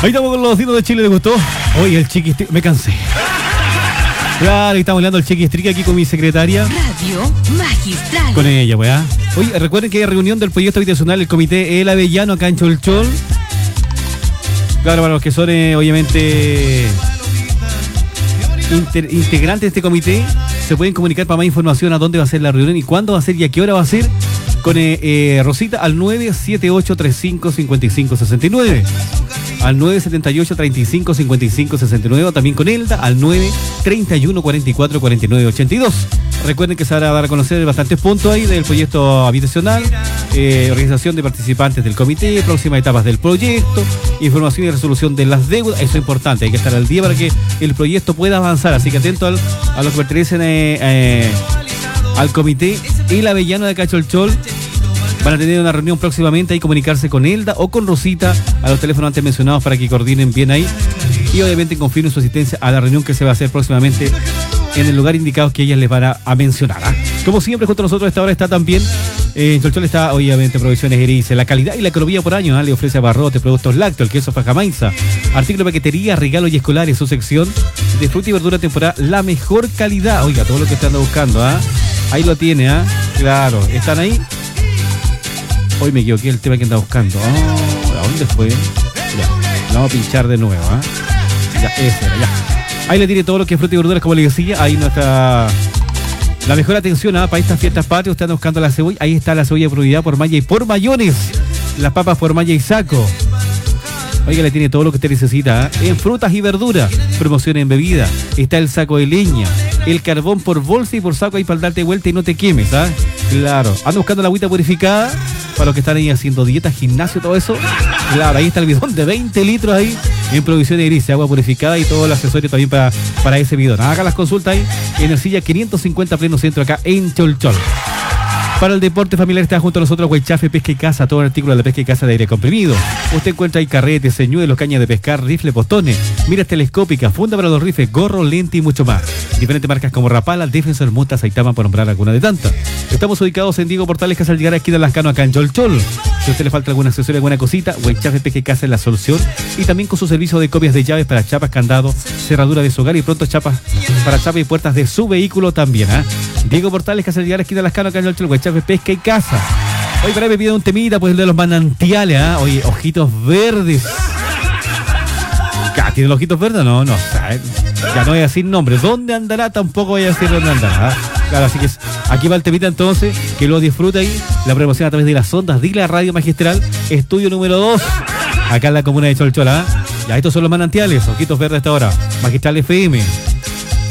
Ahí estamos con los dinos de Chile, ¿les gustó? Oye, el chiquistrique, me cansé. Claro, estamos hablando del chiquistrique aquí con mi secretaria. Radio Magistral. Con ella, weá. Oye, recuerden que hay reunión del proyecto habitacional del comité El Avellano acá en Cholchol. Claro, para los que son, obviamente, integrantes de este comité, se pueden comunicar para más información a dónde va a ser la reunión y cuándo va a ser y a qué hora va a ser con Rosita al 978-35-55-69. Al 978-35-55-69, también con Elda al 931-44-49-82. Recuerden que se van a dar a conocer bastantes puntos ahí del proyecto habitacional, organización de participantes del comité, próximas etapas del proyecto, información y resolución de las deudas. Eso es importante, hay que estar al día para que el proyecto pueda avanzar, así que atento a los que pertenecen al comité El Avellano de Cacholchol. Van a tener una reunión próximamente y comunicarse con Elda o con Rosita a los teléfonos antes mencionados para que coordinen bien ahí y obviamente confirmen su asistencia a la reunión que se va a hacer próximamente en el lugar indicado que ellas les van a mencionar. Como siempre, junto a nosotros a esta hora está también en Cholchol está obviamente Provisiones Erice, la calidad y la economía por año. Le ofrece abarrotes, productos lácteos, el queso Fajamaiza, artículos de paquetería, regalos y escolares, su sección de fruta y verdura temporada, la mejor calidad. Oiga, todo lo que están buscando, ahí lo tiene, claro, están ahí. Hoy me equivoqué el tema que andaba buscando. ¿A dónde fue? Ya, lo vamos a pinchar de nuevo, Ya, ese era, ya. Ahí le tiene todo lo que es fruta y verduras, como le decía. Ahí nuestra... La mejor atención para estas fiestas patrias. Usted anda buscando la cebolla. Ahí está la cebolla de propiedad por malla y por mayones. Las papas por malla y saco. Oiga, le tiene todo lo que usted necesita, en frutas y verduras. Promoción en bebida. Está el saco de leña. El carbón por bolsa y por saco ahí para darte vuelta y no te quemes, Claro. Anda buscando la agüita purificada. Para los que están ahí haciendo dieta, gimnasio, todo eso. Claro, ahí está el bidón de 20 litros ahí en Provisiones Erice, agua purificada y todo el accesorio también para ese bidón. Haga las consultas ahí en el silla 550 pleno centro acá en Cholchol. Para el deporte familiar está junto a nosotros Huaychafe Pesca y Caza, todo el artículo de la pesca y caza de aire comprimido. Usted encuentra ahí carretes, señuelos, cañas de pescar, rifle, postones, miras telescópicas, funda para los rifles, gorro, lente y mucho más. Diferentes marcas como Rapala, Defensor, Mota, Saitama, por nombrar alguna de tantas. Estamos ubicados en Diego Portales, que al llegar aquí de Lascano, acá en Cholchol. Si a usted le falta alguna accesorio, alguna cosita, Huaychafe Pesca y Caza es la solución. Y también con su servicio de copias de llaves para chapas, candado, cerradura de su hogar y pronto chapas para chapas y puertas de su vehículo también, Diego Portales, que al llegar aquí de Lascano, acá en Cholchol, Huaychafe Pesca y Caza. Hoy para ahí me pide un temita, pues el de los manantiales, Oye, ojitos verdes. ¿Tiene los ojitos verdes? No, ya no voy a decir nombre. ¿Dónde andará? Tampoco voy a decir dónde andará. Claro, así que aquí va el temita entonces, que lo disfruta ahí. La promoción a través de las ondas de la Radio Magistral, estudio número 2, acá en la comuna de Cholchol, Ya, estos son los manantiales, ojitos verdes hasta ahora. Magistral FM.